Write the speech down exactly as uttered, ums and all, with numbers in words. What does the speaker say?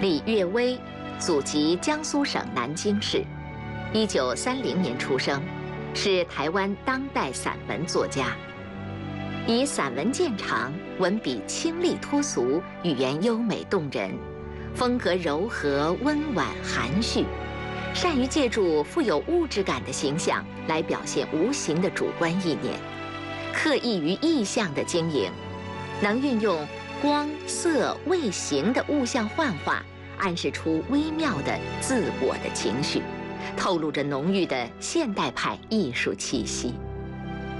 李岳微，祖籍江苏省南京市，一九三零年出生，是台湾当代散文作家。以散文见长，文笔清丽脱俗，语言优美动人，风格柔和温婉含蓄，善于借助富有物质感的形象来表现无形的主观意念，刻意于意象的经营，能运用光色味形的物象幻化，暗示出微妙的自我的情绪，透露着浓郁的现代派艺术气息。